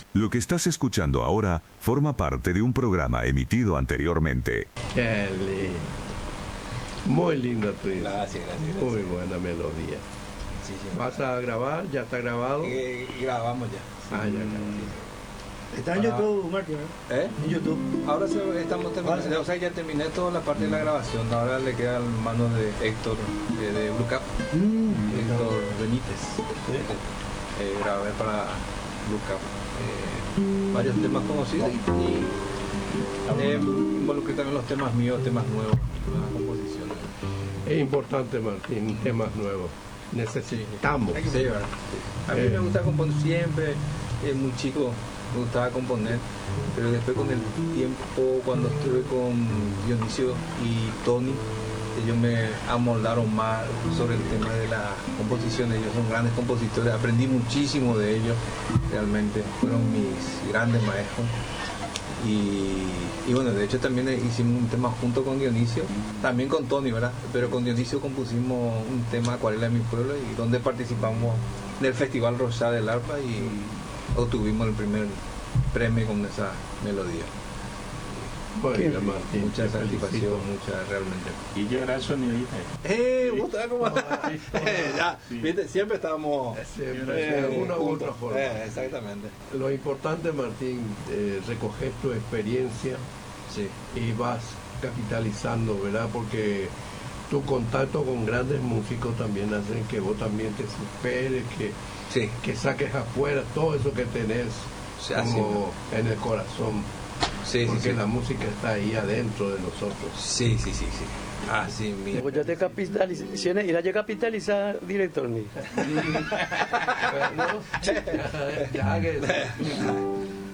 Lo que estás escuchando ahora forma parte de un programa emitido anteriormente. Qué lindo. Muy linda tu hija. Gracias. Muy buena melodía. Sí, ¿Vas a grabar? ¿Ya está grabado? Grabamos ya. Ah, ya grabado. Está en YouTube, Martín. ¿Eh? En YouTube. Ahora estamos terminando, o sea, ya terminé toda la parte de la grabación. Ahora le queda en manos de Héctor, de Blue Cap, Héctor Benítez. Grabé para Blue Cap varios temas conocidos y involucré también los temas míos, temas nuevos, nuevas composiciones. Es importante, Martín, temas nuevos. Necesitamos. Sí, ¿verdad? A mí me gusta componer siempre, muy chico me gustaba componer, pero después con el tiempo, cuando estuve con Dionisio y Tony, ellos me amoldaron más sobre el tema de la composición. Ellos son grandes compositores, aprendí muchísimo de ellos, realmente fueron mis grandes maestros. Y bueno, de hecho también hicimos un tema junto con Dionisio, también con Tony, ¿verdad? Pero con Dionisio compusimos un tema, Acuarela de mi pueblo, y donde participamos en el Festival Rosada del Arpa y obtuvimos el primer premio con esa melodía. Bueno, Martín, Mucha satisfacción, mucha realmente. Y yo era sonidista. ¿Vos estás como? Ya, Sí. ¿viste? Siempre estamos Siempre, de una u juntos. otra forma. Exactamente. Lo importante, Martín, recoger tu experiencia Sí. y vas capitalizando, ¿verdad? Porque tu contacto con grandes músicos también hacen que vos también te superes, Sí. que saques afuera todo eso que tenés Sí, así como en el corazón, Sí, porque la música está ahí adentro de nosotros. Sí. Así mismo. Pues yo te capitalización, irá yo capitalizar director mío. Bueno, ya que